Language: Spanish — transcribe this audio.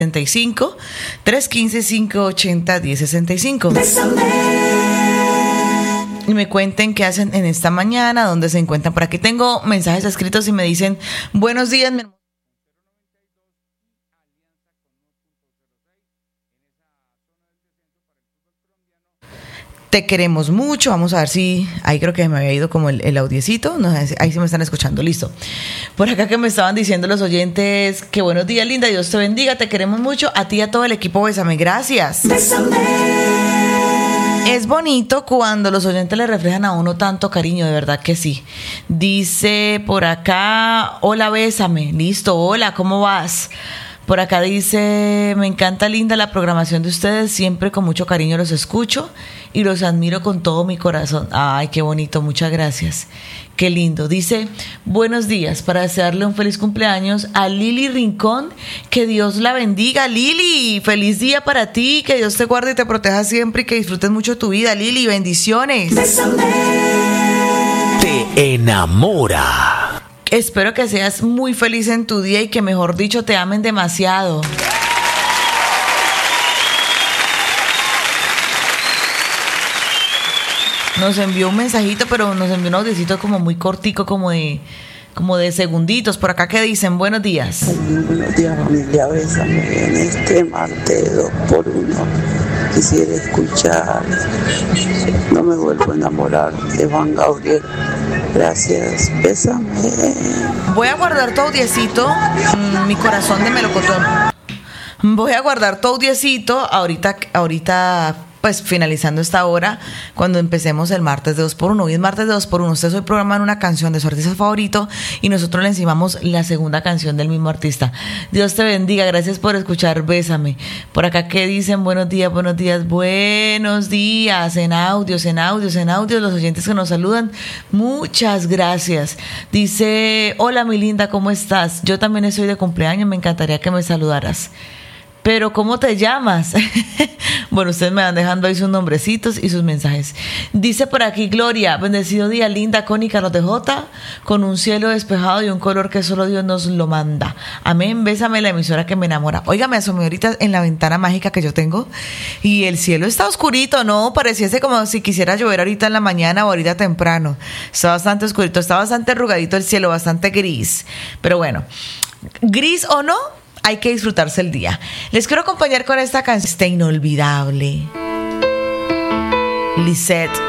65 315-580-1065. Y me cuenten qué hacen en esta mañana, dónde se encuentran. Por aquí tengo mensajes escritos y me dicen: buenos días, mi hermano. Te queremos mucho. Vamos a ver si... Ahí creo que me había ido como el audiecito. No, ahí sí me están escuchando. Listo. Por acá que me estaban diciendo los oyentes que buenos días, linda. Dios te bendiga. Te queremos mucho. A ti y a todo el equipo. Bésame. Gracias. Bésame. Es bonito cuando los oyentes le reflejan a uno tanto cariño. De verdad que sí. Dice por acá: hola, bésame. Listo. Hola, ¿cómo vas? Por acá dice: me encanta, linda, la programación de ustedes, siempre con mucho cariño los escucho y los admiro con todo mi corazón. Ay, qué bonito, muchas gracias. Qué lindo. Dice: buenos días, para desearle un feliz cumpleaños a Lili Rincón, que Dios la bendiga. Lili, feliz día para ti, que Dios te guarde y te proteja siempre y que disfrutes mucho tu vida. Lili, bendiciones. Te enamora. Espero que seas muy feliz en tu día y que, mejor dicho, te amen demasiado. Nos envió un mensajito, pero nos envió un audiecito como muy cortico, como de segunditos. Por acá que dicen: buenos días. Buenos días, familia, bésame. En este martes 2x1 quisiera escuchar No me vuelvo a enamorar de Juan Gabriel. Gracias, bésame. Voy a guardar tu audiecito, mi corazón de melocotón. Voy a guardar tu audiecito ahorita, pues finalizando esta hora, cuando empecemos el martes de 2x1. Hoy es martes de 2x1. Ustedes hoy programan una canción de su artista favorito y nosotros le encimamos la segunda canción del mismo artista. Dios te bendiga, gracias por escuchar Bésame. Por acá que dicen: buenos días, buenos días, buenos días. En audios, los oyentes que nos saludan, muchas gracias. Dice: hola, mi linda, ¿cómo estás? Yo también estoy de cumpleaños, me encantaría que me saludaras. Pero ¿cómo te llamas? Bueno, ustedes me van dejando ahí sus nombrecitos y sus mensajes. Dice por aquí Gloria: bendecido día, linda, Connie Carlos de J, con un cielo despejado y un color que solo Dios nos lo manda. Amén, bésame, la emisora que me enamora. Oiga, me asomé ahorita en la ventana mágica que yo tengo y el cielo está oscurito, ¿no? Pareciese como si quisiera llover ahorita en la mañana o ahorita temprano. Está bastante oscurito, está bastante arrugadito el cielo, bastante gris. Pero bueno, gris o no, hay que disfrutarse el día. Les quiero acompañar con esta canción inolvidable. Lisette